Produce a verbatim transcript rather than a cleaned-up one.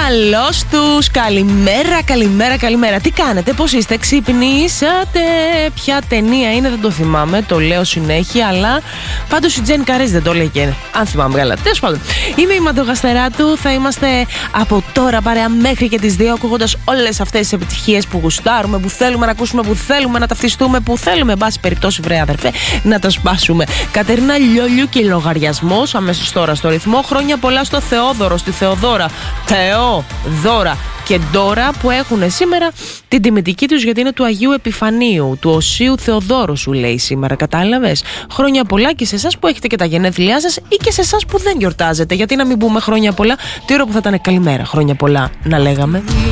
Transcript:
Καλώς τους, καλημέρα, καλημέρα, καλημέρα. Τι κάνετε, πώς είστε, ξυπνήσατε? Ποια ταινία είναι, δεν το θυμάμαι, το λέω συνέχεια, αλλά πάντως η Τζεν Καρές δεν το λέγε, αν θυμάμαι καλά. Τέλος πάντων, είμαι η Μαντογαστεράτου, θα είμαστε από τώρα παρέα μέχρι και τις δύο, ακούγοντας όλες αυτές τις επιτυχίες που γουστάρουμε, που θέλουμε να ακούσουμε, που θέλουμε να ταυτιστούμε, που θέλουμε, εν πάση περιπτώσει, βρε αδερφέ, να τα σπάσουμε. Κατερίνα Λιόλιου και λογαριασμός αμέσως τώρα στο ρυθμό. Χρόνια πολλά στο Θεόδωρο, στη Θεοδώρα. Θεό, Δώρα και Ντόρα που έχουν σήμερα την τιμητική τους, γιατί είναι του Αγίου Επιφανίου, του Οσίου Θεοδόρου, σου λέει σήμερα. Κατάλαβες? Χρόνια πολλά και σε εσάς που έχετε και τα γενέθλιά σας ή και σε εσάς που δεν γιορτάζετε. Γιατί να μην πούμε χρόνια πολλά, τι ώρα που θα ήταν καλημέρα, χρόνια πολλά να λέγαμε.